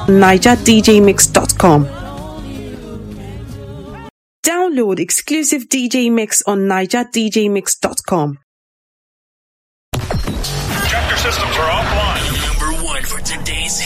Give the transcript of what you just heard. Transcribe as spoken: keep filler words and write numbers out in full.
niger d j mix dot com. Download exclusive D J mix on niger d j mix dot com. Chapter systems are offline. Number one for today's